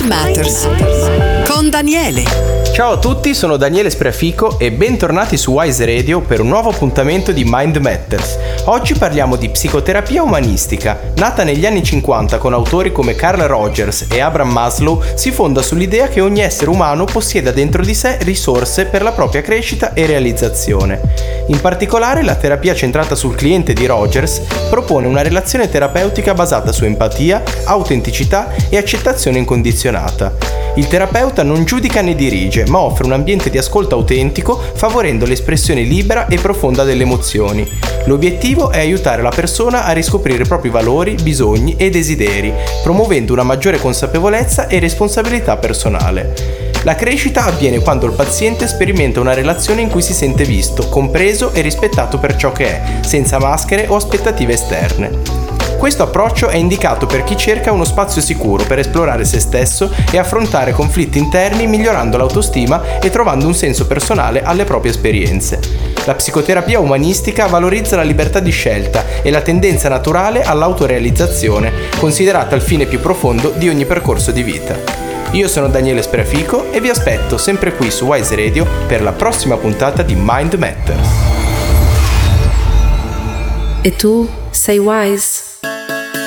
Matters con Daniele. Ciao a tutti, sono Daniele Spreafico e bentornati su Wise Radio per un nuovo appuntamento di Mind Matters. Oggi parliamo di psicoterapia umanistica. Nata negli anni 50 con autori come Carl Rogers e Abraham Maslow, si fonda sull'idea che ogni essere umano possieda dentro di sé risorse per la propria crescita e realizzazione. In particolare, la terapia centrata sul cliente di Rogers propone una relazione terapeutica basata su empatia, autenticità e accettazione incondizionata. Il terapeuta non giudica né dirige, ma offre un ambiente di ascolto autentico, favorendo l'espressione libera e profonda delle emozioni. L'obiettivo è aiutare la persona a riscoprire i propri valori, bisogni e desideri, promuovendo una maggiore consapevolezza e responsabilità personale. La crescita avviene quando il paziente sperimenta una relazione in cui si sente visto, compreso e rispettato per ciò che è, senza maschere o aspettative esterne. Questo approccio è indicato per chi cerca uno spazio sicuro per esplorare se stesso e affrontare conflitti interni, migliorando l'autostima e trovando un senso personale alle proprie esperienze. La psicoterapia umanistica valorizza la libertà di scelta e la tendenza naturale all'autorealizzazione, considerata il fine più profondo di ogni percorso di vita. Io sono Daniele Spreafico e vi aspetto sempre qui su Wise Radio per la prossima puntata di Mind Matters. E tu sei wise?